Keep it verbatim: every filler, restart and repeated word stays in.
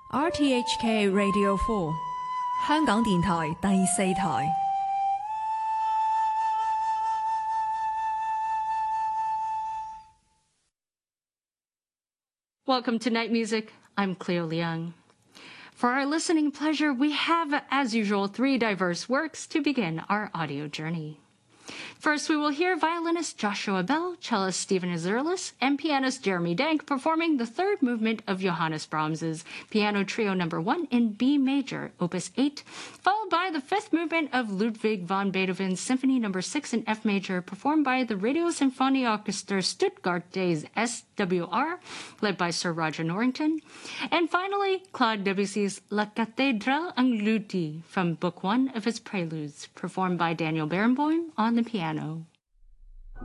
R T H K Radio four， 香港電台第四台。 Welcome to Night Music. I'm Cleo Leung. For our listening pleasure, we have, as usual, three diverse works to begin our audio journey. First, we will hear violinist Joshua Bell, cellist Stephen Azurlis, and pianist Jeremy Dank performing the third movement of Johannes Brahms's Piano Trio Number One in B major, Opus eight, followed by the fifth movement of Ludwig van Beethoven's Symphony Number Six in F major, performed by the Radio Sinfonieorchester Stuttgart des S W R, led by Sir Roger Norrington, and finally Claude Debussy's La Cathédrale Engloutie from Book One of his Preludes, performed by Daniel Barenboim on the piano.